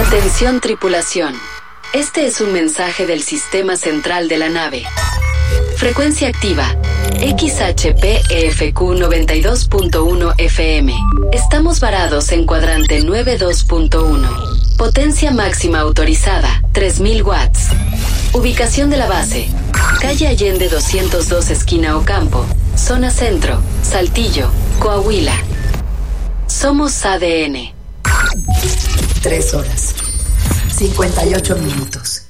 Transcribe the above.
Atención tripulación. Este es un mensaje del sistema central de la nave. Frecuencia activa. XHPEFQ 92.1 FM. Estamos varados en cuadrante 92.1. Potencia máxima autorizada, 3000 watts. Ubicación de la base. Calle Allende 202 esquina Ocampo. Zona Centro, Saltillo, Coahuila. Somos ADN. 3 horas, 58 minutos.